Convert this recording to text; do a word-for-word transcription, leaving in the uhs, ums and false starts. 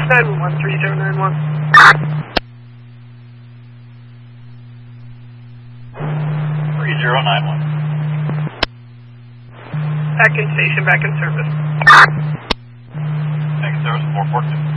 nine one one, three zero nine one. three zero nine one. Back in station, back in service. Back in service, four four two.